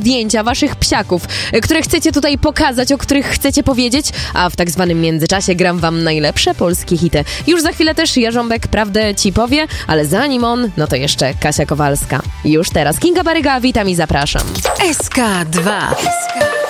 zdjęcia waszych psiaków, które chcecie tutaj pokazać, o których chcecie powiedzieć, a w tak zwanym międzyczasie gram wam najlepsze polskie hity. Już za chwilę też Jarząbek prawdę ci powie, ale zanim on, no to jeszcze Kasia Kowalska. Już teraz Kinga Baryga, witam i zapraszam. SK2.